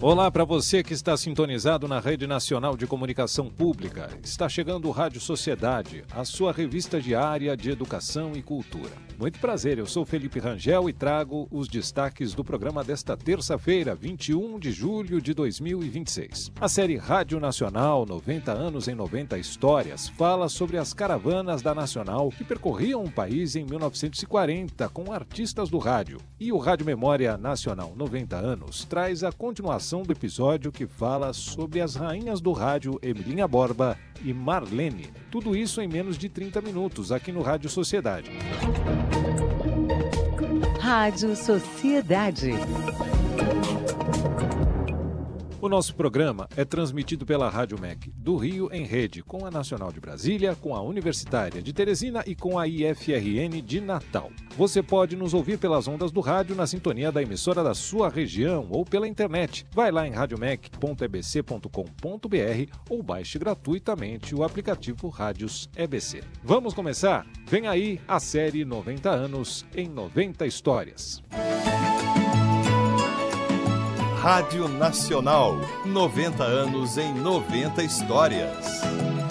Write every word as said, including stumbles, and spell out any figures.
Olá para você que está sintonizado na Rede Nacional de Comunicação Pública. Está chegando o Rádio Sociedade, a sua revista diária de educação e cultura. Muito prazer, eu sou Felipe Rangel e trago os destaques do programa desta terça-feira, vinte e um de julho de dois mil e vinte e seis. A série Rádio Nacional, noventa anos em noventa histórias, fala sobre as caravanas da Nacional que percorriam o país em mil novecentos e quarenta com artistas do rádio. E o Rádio Memória Nacional noventa anos traz a continuação do episódio que fala sobre as rainhas do rádio Emilinha Borba e Marlene. Tudo isso em menos de trinta minutos aqui no Rádio Sociedade. Rádio Sociedade. O nosso programa é transmitido pela Rádio M E C do Rio em rede com a Nacional de Brasília, com a Universitária de Teresina e com a I F R N de Natal. Você pode nos ouvir pelas ondas do rádio na sintonia da emissora da sua região ou pela internet. Vai lá em radiomec ponto e b c ponto com ponto b r ou baixe gratuitamente o aplicativo Rádios E B C. Vamos começar? Vem aí a série noventa anos em noventa histórias. Rádio Nacional, noventa anos em noventa histórias.